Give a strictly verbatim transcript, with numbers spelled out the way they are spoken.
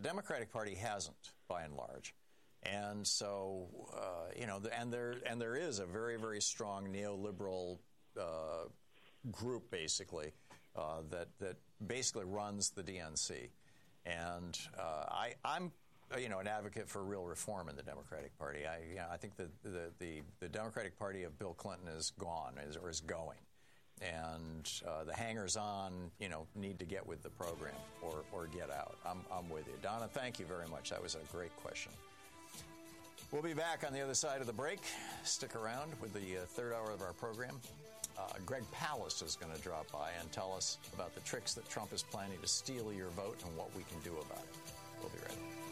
Democratic Party hasn't, by and large. And so, uh, you know, and there and there is a very, very strong neoliberal uh, group, basically, uh, that that basically runs the D N C. And uh, I, I'm, you know, an advocate for real reform in the Democratic Party. I, you know, I think that the, the the Democratic Party of Bill Clinton is gone, is, or is going. And uh, the hangers-on, you know, need to get with the program or, or get out. I'm, I'm with you. Donna, thank you very much. That was a great question. We'll be back on the other side of the break. Stick around with the uh, third hour of our program. Uh, Greg Palast is going to drop by and tell us about the tricks that Trump is planning to steal your vote and what we can do about it. We'll be right back.